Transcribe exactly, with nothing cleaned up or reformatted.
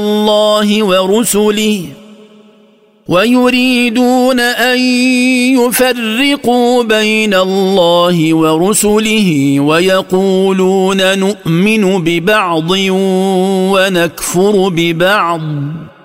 الله ورسله ويريدون أن يفرقوا بين الله ورسله ويقولون نؤمن ببعض ونكفر ببعض